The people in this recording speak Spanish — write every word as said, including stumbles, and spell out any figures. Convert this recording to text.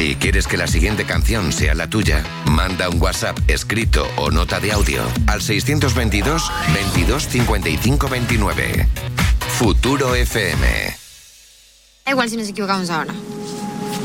Si quieres que la siguiente canción sea la tuya, manda un WhatsApp escrito o nota de audio al seiscientos veintidós, veintidós, cincuenta y cinco, veintinueve. Futuro F M. Da igual si nos equivocamos ahora.